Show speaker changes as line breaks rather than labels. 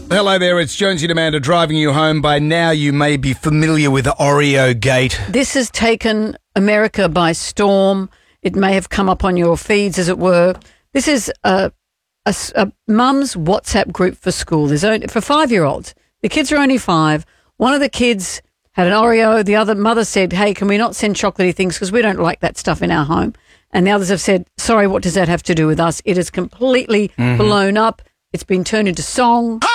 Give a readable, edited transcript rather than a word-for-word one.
Hello there, it's Jonesy and Amanda driving you home. By now you may be familiar with the Oreo Gate.
This has taken America by storm. It may have come up on your feeds, as it were. This is a mum's WhatsApp group for school. There's only for 5-year-olds. The kids are only 5. One of the kids had an Oreo. The other mother said, hey, can we not send chocolatey things because we don't like that stuff in our home? And the others have said, sorry, what does that have to do with us? It is completely blown up. It's been turned into song.